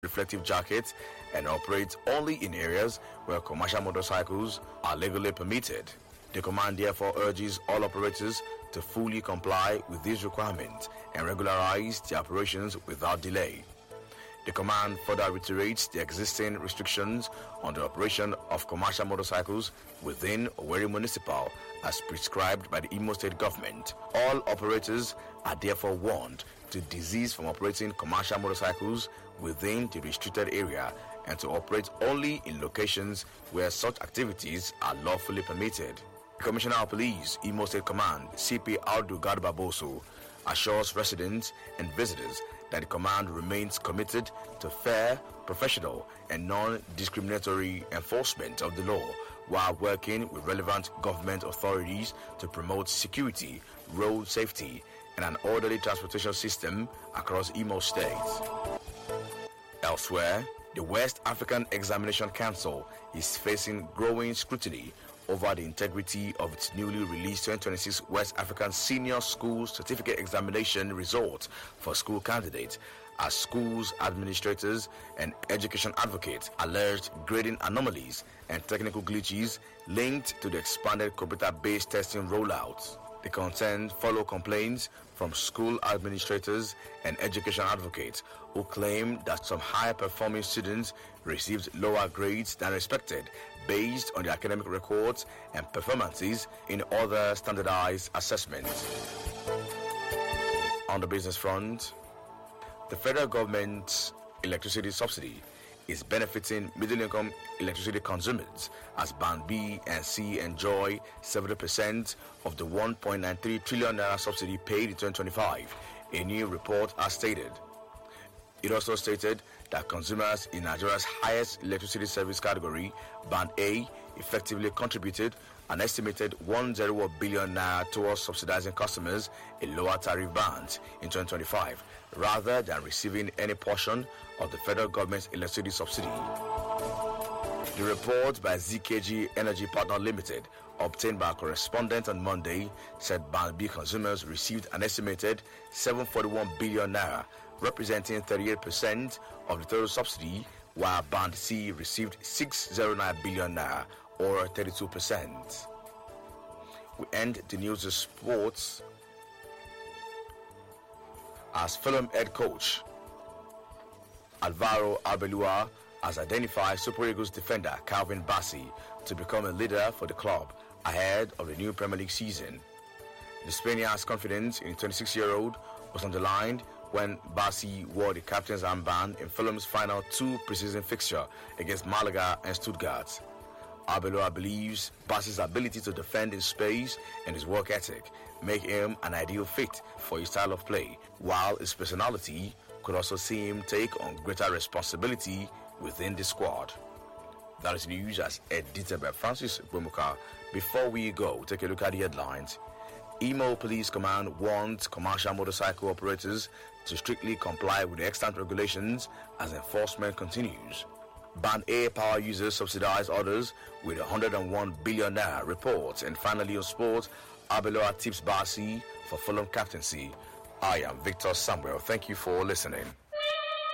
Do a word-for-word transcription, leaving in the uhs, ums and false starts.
reflective jackets and operates only in areas where commercial motorcycles are legally permitted. The command therefore urges all operators to fully comply with these requirements and regularize their operations without delay. The command further reiterates the existing restrictions on the operation of commercial motorcycles within Owerri Municipal as prescribed by the Imo State government. All operators are therefore warned to desist from operating commercial motorcycles within the restricted area and to operate only in locations where such activities are lawfully permitted. Commissioner of Police, Imo State Command, C P Audu Garba Boso, assures residents and visitors that the command remains committed to fair, professional, and non-discriminatory enforcement of the law while working with relevant government authorities to promote security, road safety, and an orderly transportation system across Imo State. Elsewhere, the West African Examination Council is facing growing scrutiny over the integrity of its newly released twenty twenty-six West African Senior School Certificate Examination results for school candidates, as schools, administrators, and education advocates alleged grading anomalies and technical glitches linked to the expanded computer-based testing rollout. The concerns follow complaints from school administrators and education advocates who claim that some high-performing students received lower grades than expected based on their academic records and performances in other standardized assessments. On the business front, the federal government's electricity subsidy is benefiting middle-income electricity consumers as Band B and C enjoy seventy percent of the one point nine three trillion naira subsidy paid in twenty twenty-five, a new report has stated. It also stated that consumers in Nigeria's highest electricity service category, Band A, effectively contributed an estimated one hundred one billion naira towards subsidizing customers in lower tariff bands in twenty twenty-five, rather than receiving any portion of the federal government's electricity subsidy. The report by Z K G Energy Partner Limited, obtained by a correspondent on Monday, said Band B consumers received an estimated seven hundred forty-one billion naira, representing thirty-eight percent of the total subsidy, while Band C received six hundred nine billion naira, or thirty-two percent. We end the news of sports as Fulham head coach Alvaro Arbeloa has identified Super Eagles defender Calvin Bassey to become a leader for the club ahead of the new Premier League season. The Spaniard's confidence in the twenty-six-year-old was underlined when Bassey wore the captain's armband in Fulham's final two preseason fixture against Malaga and Stuttgart. Arbeloa believes Bassey's ability to defend in space and his work ethic make him an ideal fit for his style of play, while his personality could also see him take on greater responsibility within the squad. That is news as edited by Francis Bomuka. Before we go, take a look at the headlines. Imo Police Command warns commercial motorcycle operators to strictly comply with the extant regulations as enforcement continues. Band A power users subsidize others with one hundred one billion naira reports. And finally on sports, Arbeloa tips Bassey for Fulham captaincy. I am Victor Samuel. Thank you for listening.